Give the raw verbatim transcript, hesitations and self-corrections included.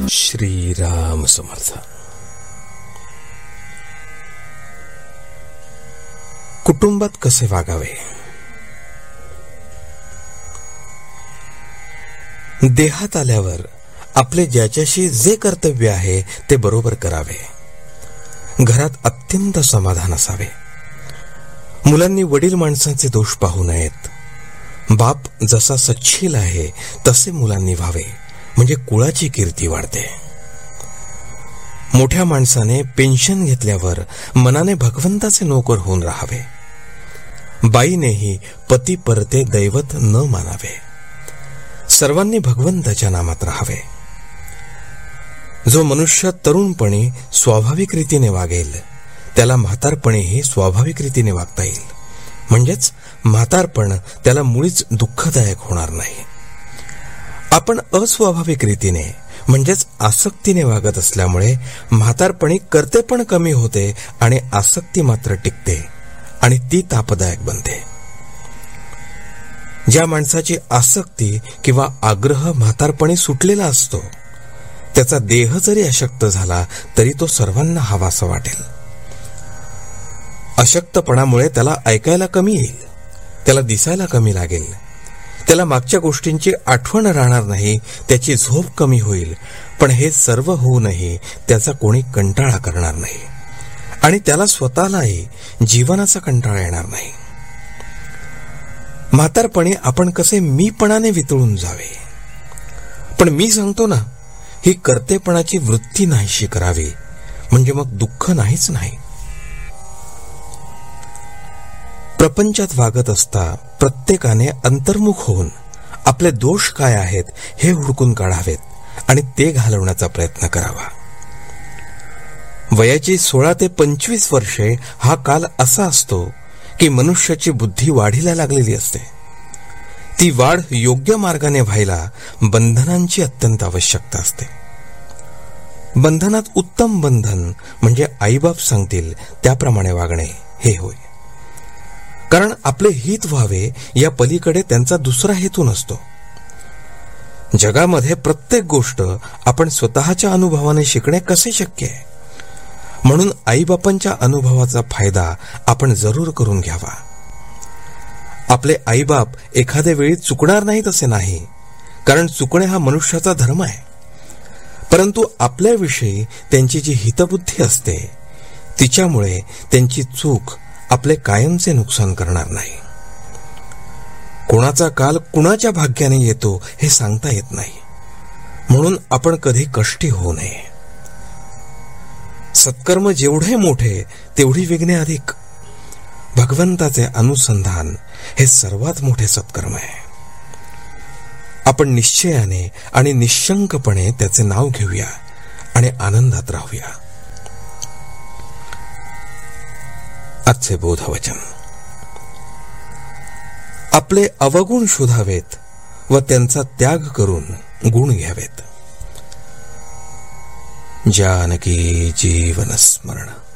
श्रीराम समर्थ. कुटुंबात कसे वागावे? देहात आल्यावर आपले ज्याच्याशी जे कर्तव्य आहे ते बरोबर करावे. घरात अत्यंत समाधान असावे. मुलांनी वडील माणसांचे दोष पाहू नयेत. बाप जसा सच्छील आहे तसे मुलांनी व्हावे, म्हणजे कुळाची कीर्ती वाढते. मोठ्या माणसाने पेन्शन घेतल्यावर मनाने भगवंताचे नोकर होऊन राहावे. बाईनेही पती परते दैवत न मानावे. सर्वांनी भगवंताच्या नामात राहावे. जो मनुष्य तरुणपणी स्वाभाविक रीतीने वागेल त्याला म्हातारपणीही स्वाभाविक रीतीने वागता येईल. म्हणजेच म्हातारपण त्याला मुळीच दुःखदायक होणार नाही. आपण अस्वाभाविक रीतीने म्हणजेच आसक्तीने वागत असल्यामुळे म्हातारपणी कर्तेपण कमी होते आणि आसक्ती मात्र टिकते आणि ती तापदायक बनते. ज्या माणसाची आसक्ती किंवा आग्रह म्हातारपणी सुटलेला असतो त्याचा देह जरी अशक्त झाला तरी तो सर्वांना हवासा वाटेल. अशक्तपणामुळे त्याला ऐकायला कमी येईल, त्याला दिसायला कमी लागेल, त्याला मागच्या गोष्टींची आठवण राहणार नाही, त्याची झोप कमी होईल. पण हे सर्व होऊनही त्याचा कोणी कंटाळा करणार नाही आणि त्याला स्वतःलाही जीवनाचा कंटाळा येणार नाही. म्हातारपणी आपण कसे मीपणाने वितळून जावे. पण मी सांगतो ना, ही कर्तेपणाची वृत्ती नाहीशी करावी, म्हणजे मग दुःख नाहीच नाही. प्रपंचात वागत असता प्रत्येकाने अंतर्मुख होऊन आपले दोष काय आहेत हे हुडकून काढावेत आणि ते घालवण्याचा प्रयत्न करावा. वयाची सोळा ते पंचवीस वर्षे हा काल असा असतो की मनुष्याची बुद्धी वाढीला लागलेली असते. ती वाढ योग्य मार्गाने व्हायला बंधनांची अत्यंत आवश्यकता असते. बंधनात उत्तम बंधन म्हणजे आईबाप सांगतील त्याप्रमाणे वागणे हे होय. कारण आपले हित व्हावे या पलीकडे त्यांचा दुसरा हेतू नसतो. जगामध्ये प्रत्येक गोष्ट आपण स्वतःच्या अनुभवाने शिकणे कसे शक्य आहे, म्हणून आईबापांच्या अनुभवाचा फायदा आपण जरूर करून घ्यावा. आपले आईबाप एखाद्या वेळी चुकणार नाहीत असे नाही, कारण चुकणे हा मनुष्याचा धर्म आहे. परंतु आपल्याविषयी त्यांची जी हितबुद्धी असते तिच्यामुळे त्यांची चूक आपले कायमचे नुकसान करणार नाही. कोणाचा काल कुणाच्या भाग्याने येतो हे सांगता येत नाही, म्हणून आपण कधी कष्टी होऊ नये. सत्कर्म जेवढे मोठे तेवढी विघ्ने अधिक. भगवंताचे अनुसंधान हे सर्वात मोठे सत्कर्म आहे. आपण निश्चयाने आणि निशंकपणे त्याचे नाव घेऊया आणि आनंदात राहूया. आजचे बोधवचन. आपले अवगुण शोधावेत व त्यांचा त्याग करून गुण घ्यावेत. जानकी जीवन स्मरण.